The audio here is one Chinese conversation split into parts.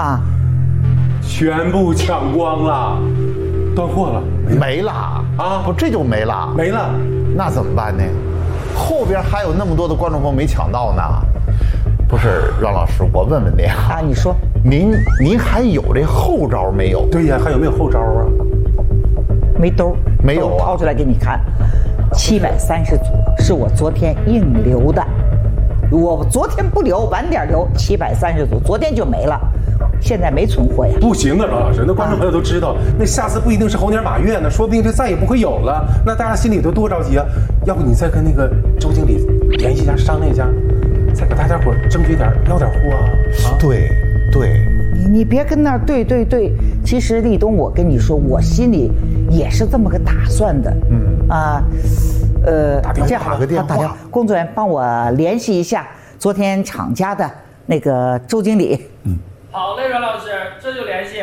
啊， 全部抢光了，断货了， 没了啊！不，这就没了， 没了， 那怎么办呢？后边还有那么多的观众朋友没抢到呢。不是，阮老师，我问问您啊， 你说， 您还有这后招没有？ 对呀，还有没有后招啊？ 没兜， 没有掏出来给你看，730组是我昨天硬留的，我昨天不留，晚点留，730组，昨天就没了。现在没存货呀！ 不行啊，阮老师，那观众朋友都知道，那下次不一定是猴年马月呢，说不定这再也不会有了。那大家心里都多着急啊！要不你再跟那个周经理联系一下，商量一下，再给大家伙争取点要点货啊！ 对， 你别跟那儿对。其实立冬，我跟你说，我心里也是这么个打算的。这样打个电话， 工作人员帮我联系一下昨天厂家的那个周经理。 好嘞，阮老师，这就联系。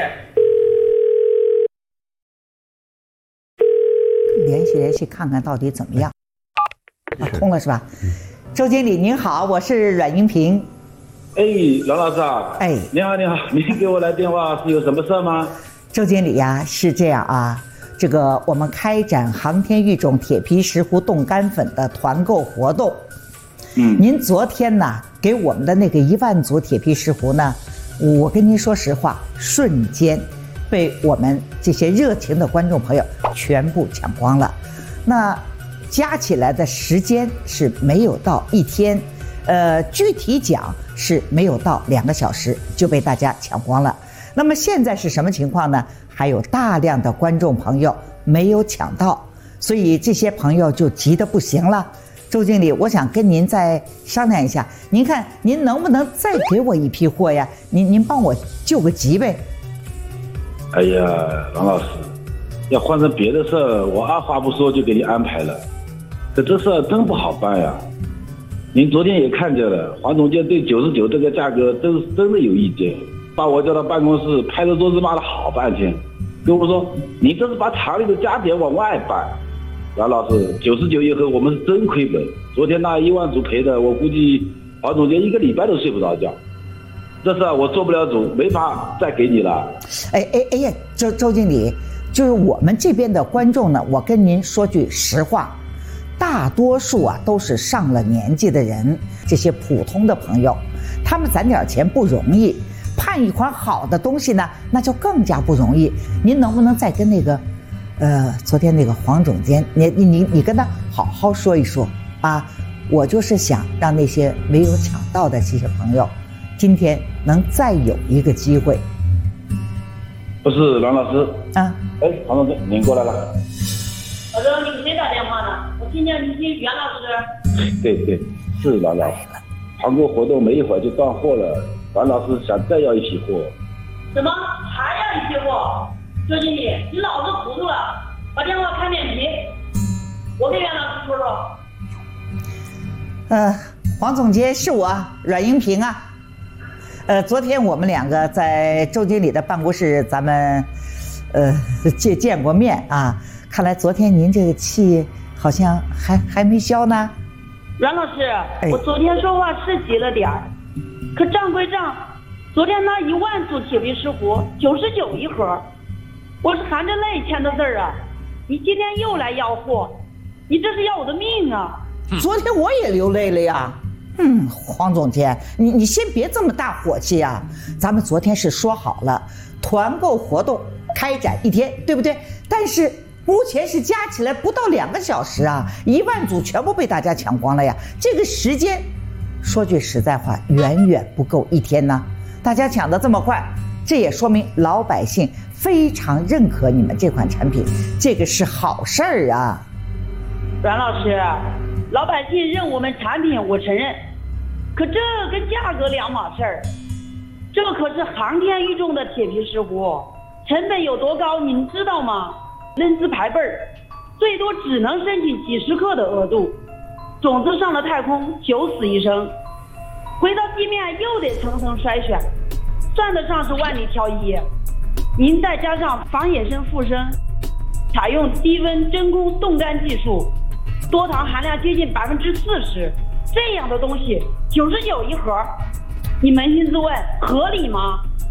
联系，看看到底怎么样。通了是吧？周经理您好，我是阮英平。 哎，阮老师啊。哎，你好，您给我来电话是有什么事吗？ 周经理呀，是这样啊，这个我们开展航天育种铁皮石斛冻干粉的团购活动。您昨天呢给我们的那个1万组铁皮石斛呢，我跟您说实话，瞬间被我们这些热情的观众朋友全部抢光了。那加起来的时间是没有到1天，具体讲是没有到2个小时就被大家抢光了。那么现在是什么情况呢？还有大量的观众朋友没有抢到，所以这些朋友就急得不行了。周经理，我想跟您再商量一下，您看您能不能再给我一批货呀？您帮我救个急呗。 哎呀，王老师，要换成别的事儿，我二话不说就给你安排了。可这事儿真不好办呀。您昨天也看见了，黄总监对99这个价格真的有意见，把我叫到办公室，拍着桌子骂了好半天，跟我说你这是把厂里的家电往外搬。阮老师，99一盒我们是真亏本，昨天那1万组赔的，我估计黄总监1个礼拜都睡不着觉。这事我做不了主，没法再给你了。 哎呀，周经理，就是我们这边的观众呢，我跟您说句实话，大多数啊都是上了年纪的人，这些普通的朋友，他们攒点钱不容易，盼一款好的东西呢，那就更加不容易。您能不能再跟那个，昨天那个黄总监，你跟他好好说一说啊？我就是想让那些没有抢到的这些朋友，今天能再有一个机会。 不是阮老师啊？哎，黄总监，您过来了。 我说你谁打电话呢？我听见你是袁老师。 对，是阮老师。团购活动没一会儿就断货了，阮老师想再要一批货。 什么？还要一批货？周经理，你脑子糊涂了，把电话开免提，我跟袁老师说说。 黄总监是我阮英平啊。昨天我们2个在周经理的办公室，咱们见过面啊。看来昨天您这个气好像还没消呢。 阮老师，我昨天说话是急了点儿，可账归账，昨天那1万组铁皮石斛99一盒，我是含着泪签的字儿啊！你今天又来要货，你这是要我的命啊！ 昨天我也流泪了呀。黄总监，你先别这么大火气啊！咱们昨天是说好了，团购活动开展1天，对不对？但是目前是加起来不到2个小时啊，1万组全部被大家抢光了呀！这个时间，说句实在话，远远不够1天呢。大家抢得这么快，这也说明老百姓非常认可你们这款产品，这个是好事儿啊。 阮老师，老百姓认我们产品，我承认，可这跟价格两码事儿。这可是航天育种的铁皮石斛，成本有多高，您知道吗？扔资排辈儿，最多只能申请几十克的额度，种子上了太空九死一生，回到地面又得层层筛选，算得上是万里挑一。您再加上防野生附生，采用低温真空冻干技术，多糖含量接近40%，这样的东西99一盒，你扪心自问合理吗？